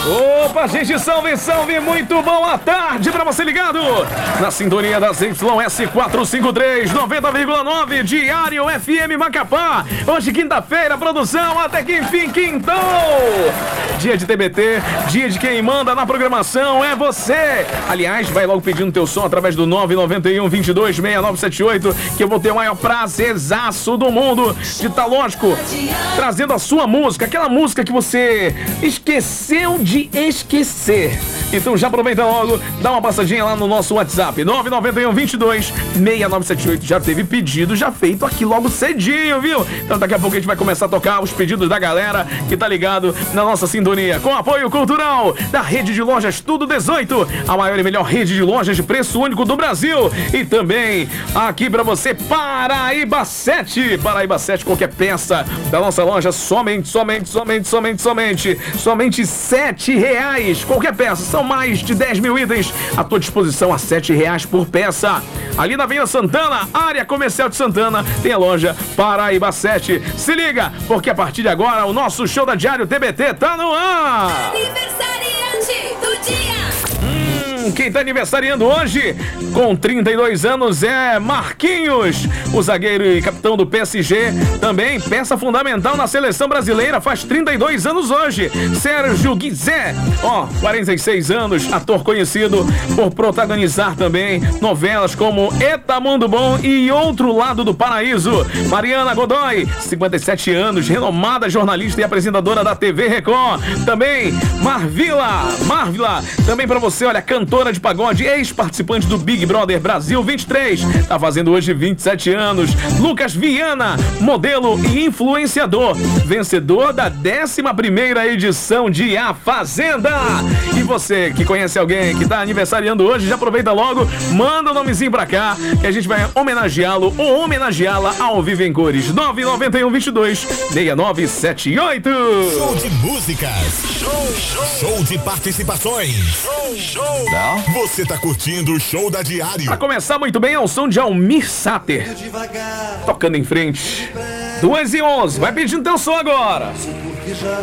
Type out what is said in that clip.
Opa, gente, salve, salve, muito boa tarde pra você ligado na sintonia das YS 453, 90,9, Diário FM Macapá. Hoje, quinta-feira, produção, até que enfim, quintou. Dia de TBT, dia de quem manda na programação é você. Aliás, vai logo pedindo teu som através do 991-22-6978, que eu vou ter o maior prazerzaço do mundo de estar, lógico, trazendo a sua música, aquela música que você esqueceu de esquecer. Então já aproveita logo, dá uma passadinha lá no nosso WhatsApp 991-22-6978. Já teve pedido, já feito aqui logo cedinho, viu? Então daqui a pouco a gente vai começar a tocar os pedidos da galera que tá ligado na nossa sintonia, com apoio cultural da Rede de Lojas Tudo 18, a maior e melhor rede de lojas de preço único do Brasil. E também aqui pra você, Paraíba 7, qualquer peça da nossa loja, somente R$7. Qualquer peça, são mais de 10 mil itens à tua disposição a R$7 por peça. Ali na Avenida Santana, área comercial de Santana, tem a loja Paraíba 7. Se liga, porque a partir de agora o nosso show da Diário TBT tá no ar. Aniversariante do dia. Quem tá aniversariando hoje com 32 anos é Marquinhos, o zagueiro e capitão do PSG, também peça fundamental na seleção brasileira, faz 32 anos hoje. Sérgio Guizé, 46 anos, ator conhecido por protagonizar também novelas como Eta Mundo Bom e Outro Lado do Paraíso. Mariana Godoy, 57 anos, renomada jornalista e apresentadora da TV Record. Também Marvila, também pra você, olha, cantora de pagode, ex-participante do Big Brother Brasil 23, tá fazendo hoje 27 anos. Lucas Viana, modelo e influenciador, vencedor da 11ª edição de A Fazenda. E você que conhece alguém que tá aniversariando hoje, já aproveita logo, manda o nomezinho pra cá e a gente vai homenageá-lo ou homenageá-la ao vivo em cores. 991-22-6978. Show de músicas, show de participações. Você tá curtindo o show da Diário. Pra começar muito bem, ao som de Almir Sater, tocando em frente. 2h11, vai pedindo teu som agora.